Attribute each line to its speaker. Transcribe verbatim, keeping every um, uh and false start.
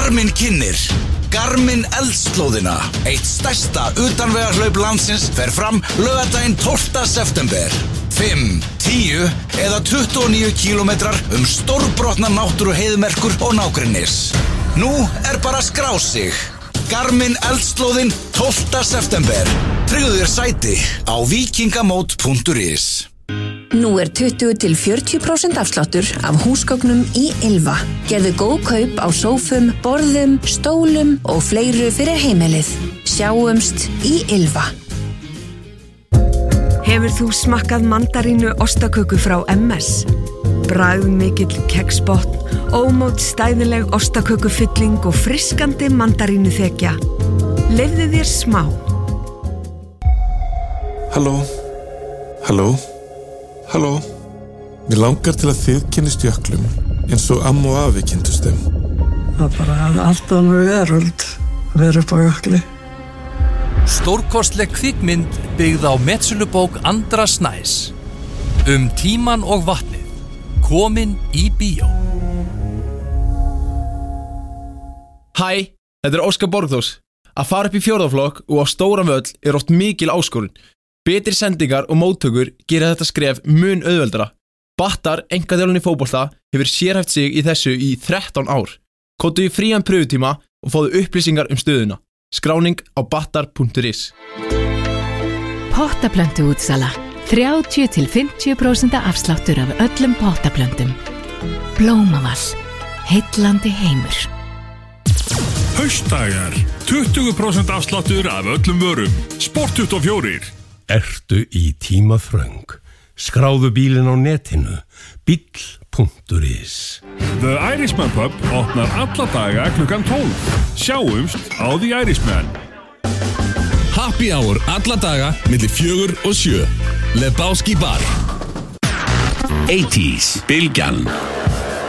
Speaker 1: Garmin kynnir Garmin Eldslóðina. Eitt stærsta utanvegarhlaup landsins fer fram laugardaginn tólfta september. fimm, tíu eða tuttugu og níu kílómetrar um stórbrotna náttúru heiðmerkur og nágrennis. Nú er bara að skrá sig. Garmin Eldslóðin tólfta september. Tryggðu þér sæti á vikingamót punktur is.
Speaker 2: Nú er tuttugu til fjörutíu prósent afsláttur af húsgögnum í Ylva. Gerðu góð kaup á sófum, borðum, stólum og fleiru fyrir heimilið. Sjáumst í Ylva.
Speaker 3: Hefur þú smakkað mandarínu ostaköku frá M S? Bragðmikill keksbotn, ómót stæðileg ostakökufylling og friskandi mandarínu þekja. Leyfðu þér smá.
Speaker 4: Halló, halló, halló. Mér langar til að þið kynnist jöklum eins og amma og afi kynntust þeim.
Speaker 5: Það er bara allt annað veröld að vera upp á jökli.
Speaker 6: Stórkostleg kvikmynd byggð á metsölubók Andra Snæs. Um tíman og vatnið. Komin í bíó.
Speaker 7: Hæ, þetta er Óskar Borgþórs. Að fara upp í fjórðaflokk og á stóran völl er oft mikil áskorun. Betri sendingar og móttökur gera þetta skref mun auðveldara. Battar, einkaþjálfun í fótbolta, hefur sérhæft sig í þessu í þrettán ár. Kóttu í frían pröfutíma og fáðu upplýsingar um stöðuna. Skráning á battar punktur is.
Speaker 8: Pottaplöntuútsala. þrjátíu til fimmtíu prósent afsláttur af öllum pottaplöntum. Blómavall. Heillandi heimur.
Speaker 9: Haustdagar. tuttugu prósent afsláttur af öllum vörum. Sport tuttugu og fjögur.
Speaker 10: Ertu í tímaþröng? Skráðu bílinn á netinu. bíll punktur is.
Speaker 9: The Irishman Pub opnar alla daga klukkan tólf. Sjáumst á The Irishman.
Speaker 1: Happy hour alla daga milli fjögur og sjö. Lebowski bar.
Speaker 11: eighties, Bylgjan.